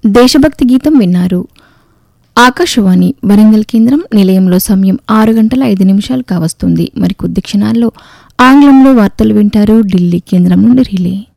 దేశభక్తి గీతం విన్నారు. ఆకాశవాణి వరంగల్ కేంద్రం నిలయంలో సమయం 6:05 కావస్తుంది. మరికొద్ది క్షణాల్లో ఆంగ్లంలో వార్తలు వింటారు. ఢిల్లీ కేంద్రం నుండి రిలే.